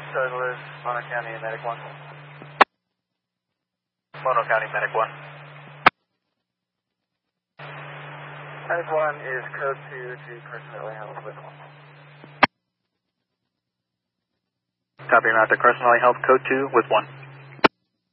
Douglas, Mono County, Medic 1. Mono County, Medic 1. Medic 1 is code 2 to Carson Health with 1. Copy, Master. Carson Valley Health, code 2 with 1.